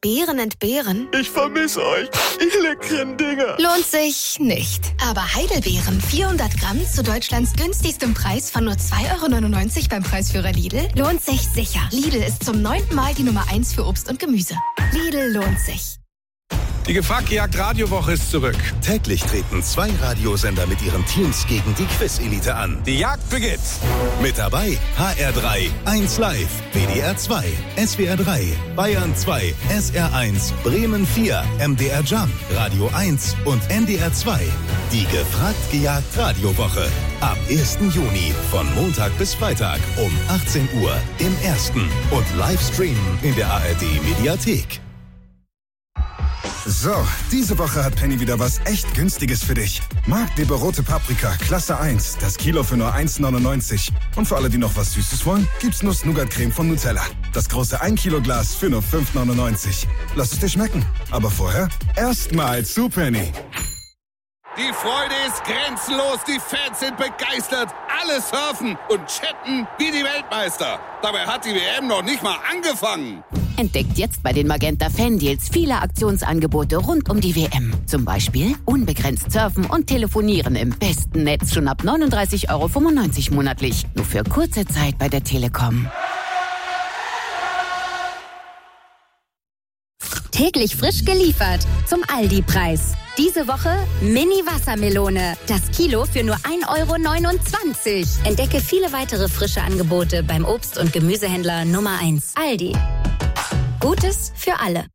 Beeren entbehren? Ich vermisse euch, ihr leckeren Dinger. Lohnt sich nicht. Aber Heidelbeeren, 400 Gramm zu Deutschlands günstigstem Preis von nur 2,99 € beim Preisführer Lidl, lohnt sich sicher. Lidl ist zum 9. Mal die Nummer 1 für Obst und Gemüse. Lidl lohnt sich. Die Gefragt-Gejagt Radiowoche ist zurück. Täglich treten 2 Radiosender mit ihren Teams gegen die Quiz-Elite an. Die Jagd beginnt. Mit dabei HR3, 1 Live, WDR 2, SWR 3, Bayern 2, SR 1, Bremen 4, MDR Jump, Radio 1 und NDR 2. Die Gefragt-Gejagt Radiowoche. Ab 1. Juni von Montag bis Freitag um 18 Uhr im Ersten und Livestream in der ARD Mediathek. So, diese Woche hat Penny wieder was echt Günstiges für dich. Marktleber rote Paprika, Klasse 1, das Kilo für nur 1,99. Und für alle, die noch was Süßes wollen, gibt's Nuss-Nougat-Creme von Nutella. Das große 1 Kilo Glas für nur 5,99. Lass es dir schmecken. Aber vorher erstmal zu Penny. Die Freude ist grenzenlos, die Fans sind begeistert, alle surfen und chatten wie die Weltmeister. Dabei hat die WM noch nicht mal angefangen. Entdeckt jetzt bei den Magenta Fan-Deals viele Aktionsangebote rund um die WM. Zum Beispiel unbegrenzt surfen und telefonieren im besten Netz schon ab 39,95 € monatlich. Nur für kurze Zeit bei der Telekom. Täglich frisch geliefert zum Aldi-Preis. Diese Woche Mini-Wassermelone. Das Kilo für nur 1,29 €. Entdecke viele weitere frische Angebote beim Obst- und Gemüsehändler Nummer 1. Aldi. Gutes für alle.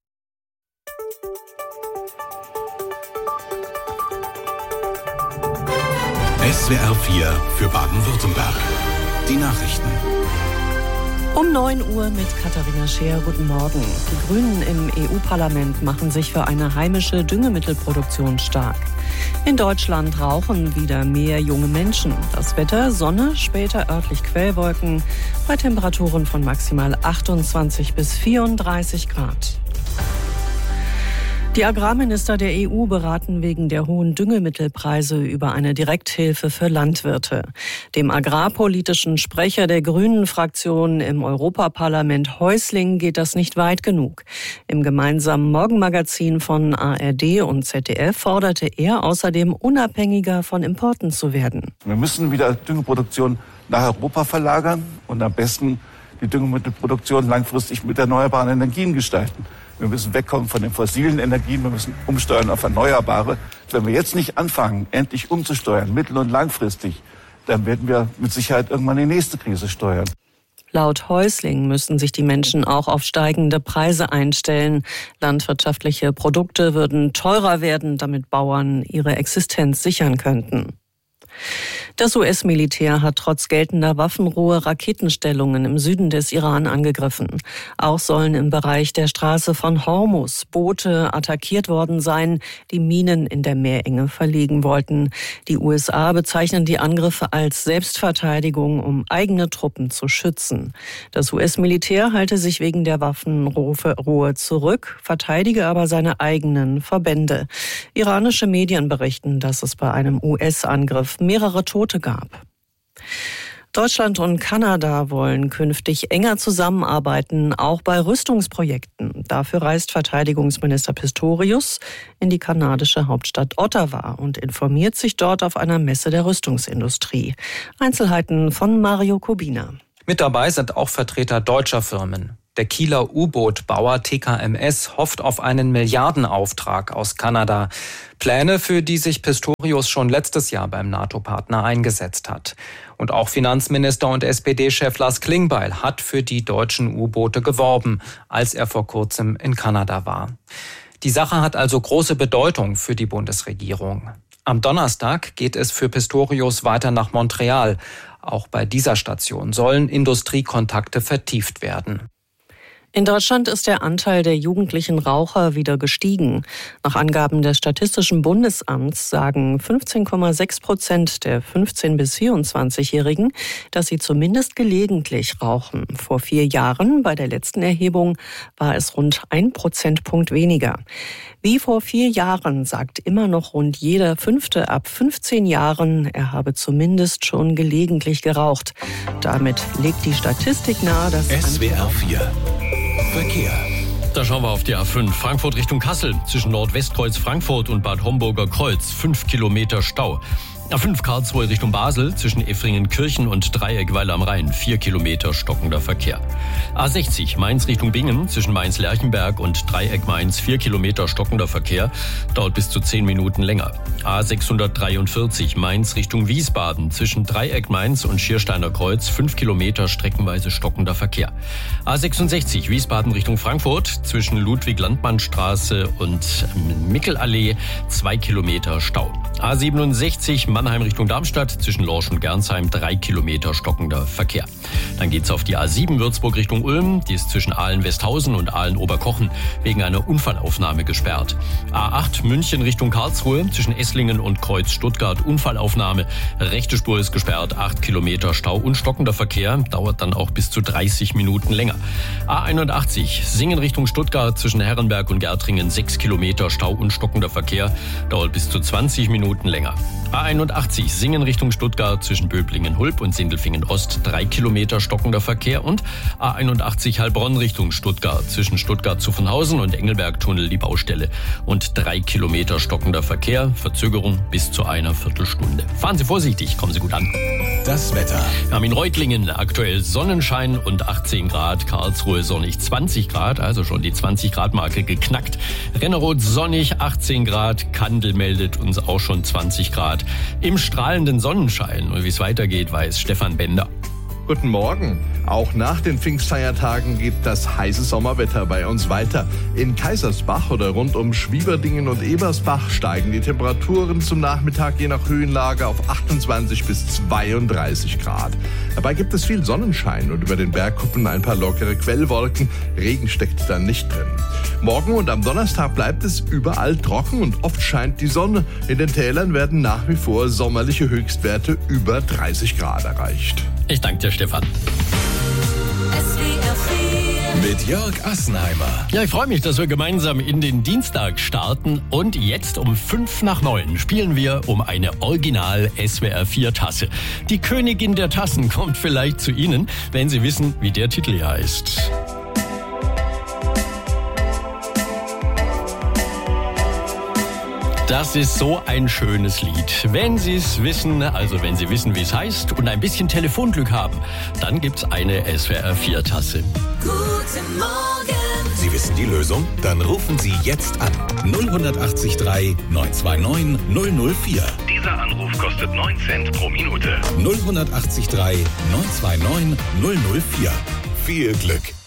SWR 4 für Baden-Württemberg. Die Nachrichten. Um 9 Uhr mit Katharina Scheer. Guten Morgen. Die Grünen im EU-Parlament machen sich für eine heimische Düngemittelproduktion stark. In Deutschland rauchen wieder mehr junge Menschen. Das Wetter, Sonne, später örtlich Quellwolken bei Temperaturen von maximal 28 bis 34 Grad. Die Agrarminister der EU beraten wegen der hohen Düngemittelpreise über eine Direkthilfe für Landwirte. Dem agrarpolitischen Sprecher der Grünen-Fraktion im Europaparlament Häusling geht das nicht weit genug. Im gemeinsamen Morgenmagazin von ARD und ZDF forderte er außerdem, unabhängiger von Importen zu werden. Wir müssen wieder Düngeproduktion nach Europa verlagern und am besten die Düngemittelproduktion langfristig mit erneuerbaren Energien gestalten. Wir müssen wegkommen von den fossilen Energien, wir müssen umsteuern auf Erneuerbare. Wenn wir jetzt nicht anfangen, endlich umzusteuern, mittel- und langfristig, dann werden wir mit Sicherheit irgendwann die nächste Krise steuern. Laut Häusling müssen sich die Menschen auch auf steigende Preise einstellen. Landwirtschaftliche Produkte würden teurer werden, damit Bauern ihre Existenz sichern könnten. Das US-Militär hat trotz geltender Waffenruhe Raketenstellungen im Süden des Iran angegriffen. Auch sollen im Bereich der Straße von Hormuz Boote attackiert worden sein, die Minen in der Meerenge verlegen wollten. Die USA bezeichnen die Angriffe als Selbstverteidigung, um eigene Truppen zu schützen. Das US-Militär halte sich wegen der Waffenruhe zurück, verteidige aber seine eigenen Verbände. Iranische Medien berichten, dass es bei einem US-Angriff mehrere Tote gab. Deutschland und Kanada wollen künftig enger zusammenarbeiten, auch bei Rüstungsprojekten. Dafür reist Verteidigungsminister Pistorius in die kanadische Hauptstadt Ottawa und informiert sich dort auf einer Messe der Rüstungsindustrie. Einzelheiten von Mario Kubina. Mit dabei sind auch Vertreter deutscher Firmen. Der Kieler U-Boot-Bauer TKMS hofft auf einen Milliardenauftrag aus Kanada. Pläne, für die sich Pistorius schon letztes Jahr beim NATO-Partner eingesetzt hat. Und auch Finanzminister und SPD-Chef Lars Klingbeil hat für die deutschen U-Boote geworben, als er vor kurzem in Kanada war. Die Sache hat also große Bedeutung für die Bundesregierung. Am Donnerstag geht es für Pistorius weiter nach Montreal. Auch bei dieser Station sollen Industriekontakte vertieft werden. In Deutschland ist der Anteil der jugendlichen Raucher wieder gestiegen. Nach Angaben des Statistischen Bundesamts sagen 15,6% der 15- bis 24-Jährigen, dass sie zumindest gelegentlich rauchen. Vor 4 Jahren, bei der letzten Erhebung, war es rund 1 Prozentpunkt weniger. Wie vor 4 Jahren sagt immer noch rund jeder Fünfte ab 15 Jahren, er habe zumindest schon gelegentlich geraucht. Damit legt die Statistik nahe, dass SWR 4 Verkehr. Da schauen wir auf die A5. Frankfurt Richtung Kassel. Zwischen Nordwestkreuz Frankfurt und Bad Homburger Kreuz 5 Kilometer Stau. A5 Karlsruhe Richtung Basel. Zwischen Effringen-Kirchen und Dreieck-Weiler am Rhein 4 Kilometer stockender Verkehr. A60 Mainz Richtung Bingen. Zwischen Mainz-Lerchenberg und Dreieck Mainz 4 Kilometer stockender Verkehr. Dauert bis zu 10 Minuten länger. A643 Mainz Richtung Wiesbaden. Zwischen Dreieck Mainz und Schiersteiner Kreuz 5 Kilometer streckenweise stockender Verkehr. A66 Wiesbaden Richtung Frankfurt. Zwischen Ludwig-Landmann-Straße und Mickelallee 2 Kilometer Stau. A67 Mannheim Richtung Darmstadt. Zwischen Lorsch und Gernsheim 3 Kilometer stockender Verkehr. Dann geht's auf die A7 Würzburg Richtung Ulm. Die ist zwischen Aalen-Westhausen und Aalen-Oberkochen wegen einer Unfallaufnahme gesperrt. A8 München Richtung Karlsruhe. Zwischen Esslingen und Kreuz Stuttgart Unfallaufnahme. Rechte Spur ist gesperrt. 8 Kilometer Stau und stockender Verkehr. Dauert dann auch bis zu 30 Minuten länger. A81 Singen Richtung Stuttgart. Zwischen Herrenberg und Gärtringen 6 Kilometer Stau und stockender Verkehr. Dauert bis zu 20 Minuten länger. A81 Singen Richtung Stuttgart. Zwischen Böblingen-Hulb und Sindelfingen-Ost 3 Kilometer stockender Verkehr. Und A81 Heilbronn Richtung Stuttgart. Zwischen Stuttgart-Zuffenhausen und Engelberg-Tunnel die Baustelle. Und 3 Kilometer stockender Verkehr. Verzögerung bis zu einer Viertelstunde. Fahren Sie vorsichtig, kommen Sie gut an. Das Wetter. Wir haben in Reutlingen aktuell Sonnenschein und 18 Grad. Karlsruhe sonnig 20 Grad, also schon die 20 Grad Marke geknackt. Renneroth sonnig 18 Grad. Kandel meldet uns auch schon 20 Grad. Im strahlenden Sonnenschein. Und wie es weitergeht, weiß Stefan Bender. Guten Morgen. Auch nach den Pfingstfeiertagen geht das heiße Sommerwetter bei uns weiter. In Kaisersbach oder rund um Schwieberdingen und Ebersbach steigen die Temperaturen zum Nachmittag je nach Höhenlage auf 28 bis 32 Grad. Dabei gibt es viel Sonnenschein und über den Bergkuppen ein paar lockere Quellwolken. Regen steckt dann nicht drin. Morgen und am Donnerstag bleibt es überall trocken und oft scheint die Sonne. In den Tälern werden nach wie vor sommerliche Höchstwerte über 30 Grad erreicht. Ich danke dir, Stefan. Mit Jörg Assenheimer. Ja, ich freue mich, dass wir gemeinsam in den Dienstag starten. Und jetzt um 8:55 spielen wir um eine Original SWR 4 Tasse. Die Königin der Tassen kommt vielleicht zu Ihnen, wenn Sie wissen, wie der Titel hier heißt. Das ist so ein schönes Lied. Wenn Sie es wissen, also wenn Sie wissen, wie es heißt und ein bisschen Telefonglück haben, dann gibt's eine SWR 4 Tasse. Guten Morgen. Sie wissen die Lösung? Dann rufen Sie jetzt an. 0183 929 004. Dieser Anruf kostet 9 Cent pro Minute. 0183 929 004. Viel Glück.